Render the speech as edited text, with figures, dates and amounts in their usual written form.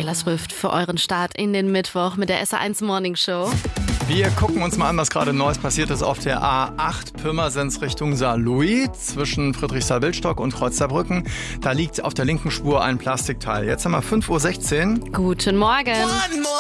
Taylor Swift für euren Start in den Mittwoch mit der SR1 Morning Show. Wir gucken uns mal an, was gerade Neues passiert ist auf der A8 Pirmasens Richtung Saarlouis zwischen Friedrichsthal-Wildstock und Kreuzerbrücken. Da liegt auf der linken Spur ein Plastikteil. Jetzt haben wir 5:16 Uhr. Guten Morgen.